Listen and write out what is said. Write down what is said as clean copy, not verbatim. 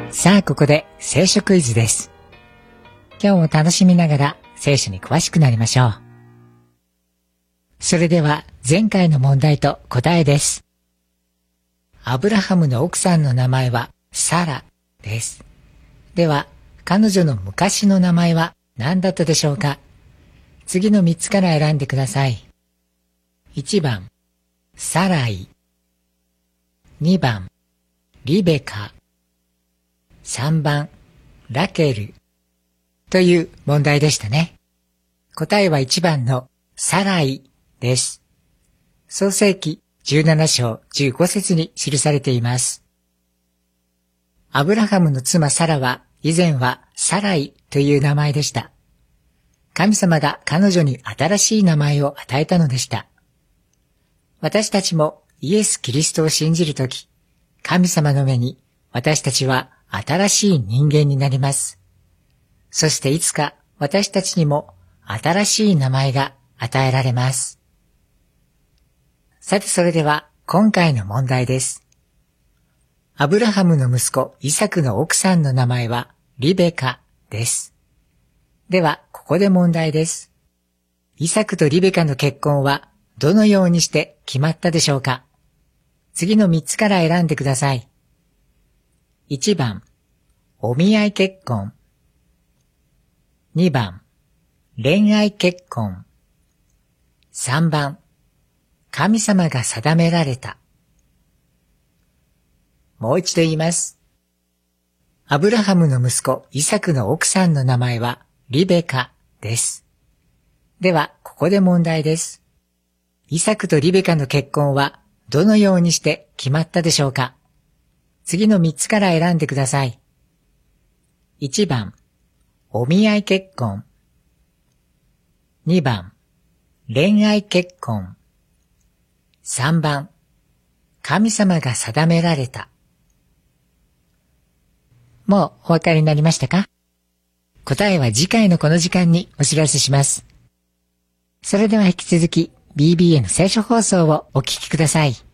さあ、ここで聖書クイズです。今日も楽しみながら聖書に詳しくなりましょう。それでは前回の問題と答えです。アブラハムの奥さんの名前はサラです。では、彼女の昔の名前は何だったでしょうか？次の3つから選んでください。1番、サライ。2番、リベカ。3番、ラケル。という問題でしたね。答えは1番のサライです。創世記17章15節に記されています。アブラハムの妻サラは以前はサライという名前でした。神様が彼女に新しい名前を与えたのでした。私たちもイエス・キリストを信じるとき、神様の目に私たちは新しい人間になります。そしていつか私たちにも新しい名前が与えられます。さてそれでは今回の問題です。アブラハムの息子イサクの奥さんの名前はリベカです。ではここで問題です。イサクとリベカの結婚はどのようにして決まったでしょうか？次の3つから選んでください。1番、お見合い結婚。2番、恋愛結婚。3番、神様が定められた。もう一度言います。アブラハムの息子イサクの奥さんの名前はリベカです。では、ここで問題です。イサクとリベカの結婚はどのようにして決まったでしょうか？次の3つから選んでください。1番、お見合い結婚。2番、恋愛結婚。3番、神様が定められた。もうお分かりになりましたか？答えは次回のこの時間にお知らせします。それでは引き続き BBN 聖書放送をお聞きください。